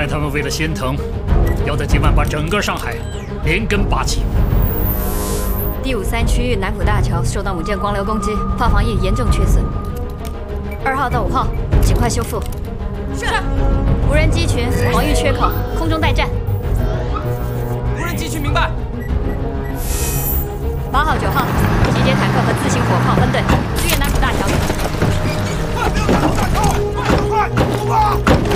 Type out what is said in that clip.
来他们为了先腾，要在今晚把整个上海连根拔起。 第53区域南浦大桥受到母舰光流攻击，炮防翼严重缺损。2号到5号，尽快修复。是。无人机群防御缺口，空中待战。 无人机群明白。 8号、9号，集结坦克和自行火炮分队，